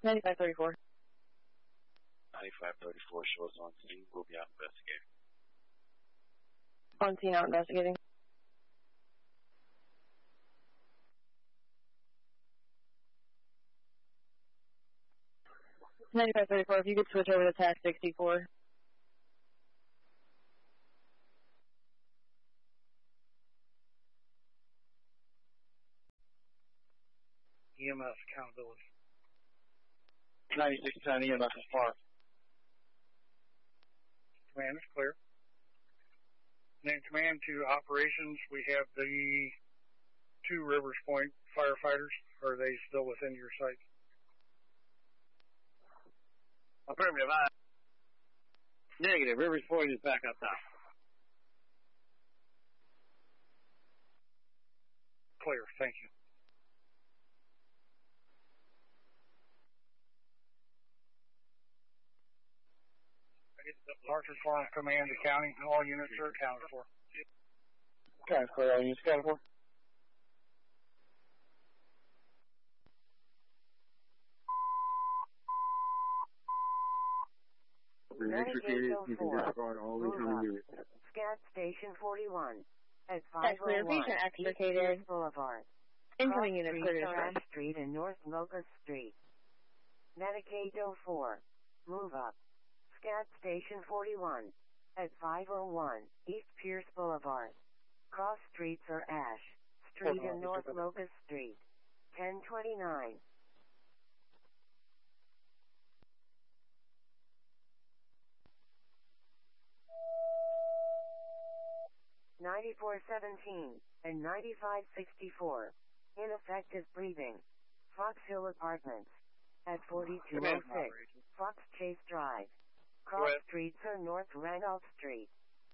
9534. 9534 shows on scene. We'll be out investigating. On scene, out investigating. $9534, if you could switch over to TAC 64. EMS accountability. 9610 EMS is far. Command is clear. Name command to operations. We have the 2 Rivers Point firefighters. Are they still within your sight? Affirmative. Negative. Rivers Point is back up top. Clear. Thank you. Archer Farm Command to County. All units are accounted for. Okay, clear. All units accounted for. Navigator 4. Move up. Scat Station 41. At 501 East Boulevard. Incoming unit clear. Ash Street and North Locust Street. Navigator 4. Move up. Scat Station 41. At 501 East Pierce Boulevard. Cross streets are Ash Street and North Locust Street. 1029. $9417 and $9564. Ineffective breathing. Fox Hill Apartments. At 4206 Fox Chase Drive. Cross streets are North Randolph Street.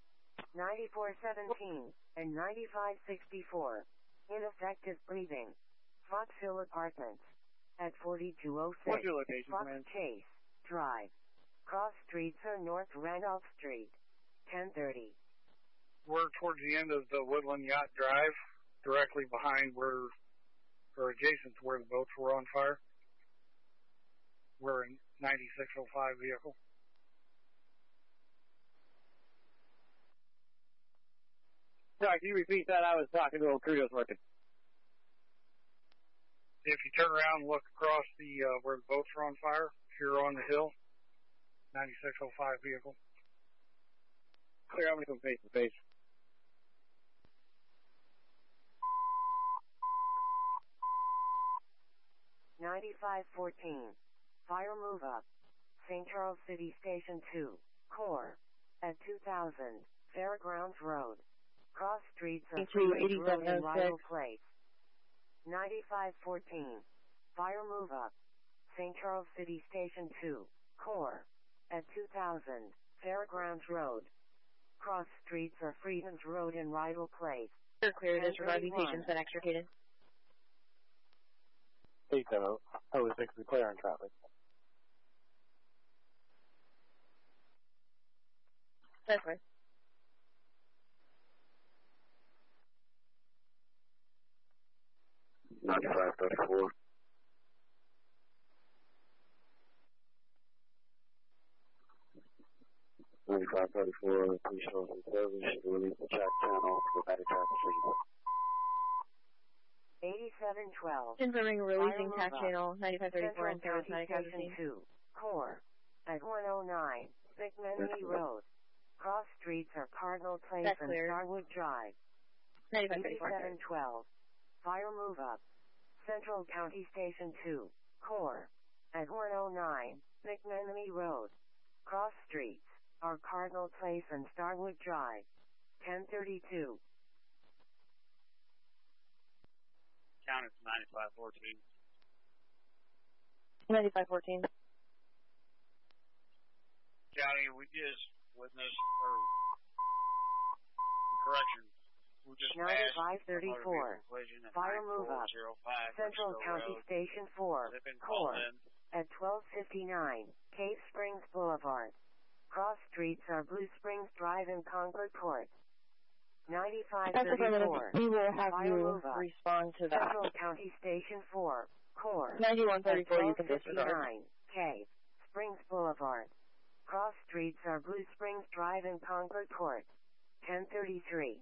9417 and 9564. Ineffective breathing. Fox Hill Apartments. At 4206 Fox Chase Drive. Cross streets are North Randolph Street. 1030. We're towards the end of the Woodland Yacht Drive, directly behind or adjacent to where the boats were on fire. We're in 9605 vehicle. Sorry, can you repeat that? I was talking to old Crudos working. If you turn around and look across the where the boats are on fire, here on the hill, 9605 vehicle. Clear, I'm going to go face to face. $9514. Fire move up. St. Charles City Station 2. Core. At 2000. Fairgrounds Road. Cross streets of Freeway Road and Rival Place. 9514. Fire move up. St. Charles City Station 2. Core. At 2000. Fairgrounds Road. Cross streets are Freedoms Road and Rival Place. Clear. Disregard these patients been extricated. 870. I was fixing clear on traffic. That's right. $9534. $9534, police officer service should release the track channel for the traffic signal. 8712. Confirming releasing TAC channel 9534 and paramedic on the scene. 2. Core. At 109 McMenemy Road. Cross streets are Cardinal Place and Starwood Drive. 8712. Fire move up. Central County Station 2. Core. At 109 McMenemy Road. Cross streets are Cardinal Place and Starwood Drive. 1032. Count it's 9514. 9514. County, we just witnessed, or correction, we just 9534. Fire move up. Central County Station 4. Core. At 1259 Cave Springs Boulevard. Cross streets are Blue Springs Drive and Concord Court. 9534. We will have you respond to that. Central County Station 4. Core. 9134, you can disregard. 59K. Springs Boulevard. Cross streets are Blue Springs Drive and Concord Court. 1033.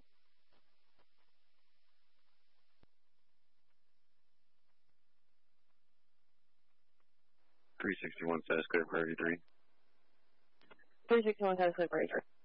361 status clear for 83. 361, status clear for 83.